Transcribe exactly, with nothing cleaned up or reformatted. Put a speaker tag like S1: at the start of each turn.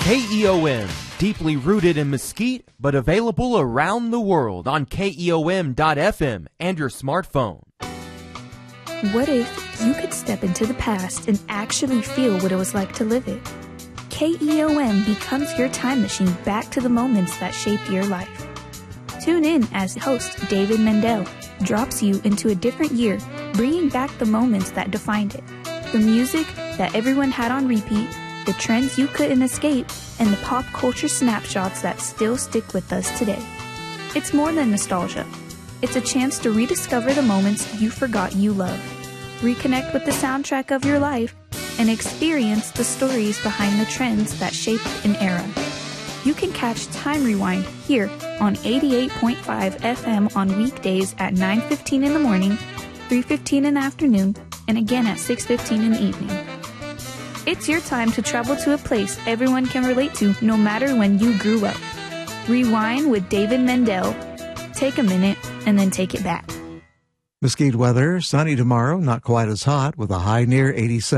S1: K E O M, deeply rooted in Mesquite, but available around the world on K E O M dot F M and your smartphone.
S2: What if you could step into the past and actually feel what it was like to live it? K E O M becomes your time machine back to the moments that shaped your life. Tune in as host David Mendel drops you into a different year, bringing back the moments that defined it. The music that everyone had on repeat, the trends you couldn't escape, and the pop culture snapshots that still stick with us today. It's more than nostalgia. It's a chance to rediscover the moments you forgot you loved, reconnect with the soundtrack of your life, and experience the stories behind the trends that shaped an era. You can catch Time Rewind here on eighty-eight point five F M on weekdays at nine fifteen in the morning, three fifteen in the afternoon, and again at six fifteen in the evening. It's your time to travel to a place everyone can relate to no matter when you grew up. Rewind with David Mendel. Take a minute and then take it back.
S3: Mesquite weather, sunny tomorrow, not quite as hot with a high near eighty-seven.